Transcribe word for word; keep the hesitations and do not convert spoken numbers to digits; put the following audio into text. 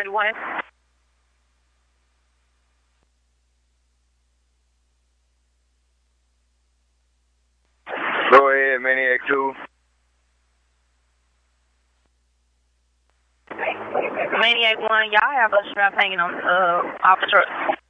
thirty-one. Go ahead, Maniac two. Maniac one, y'all have a strap hanging on uh, off the truck.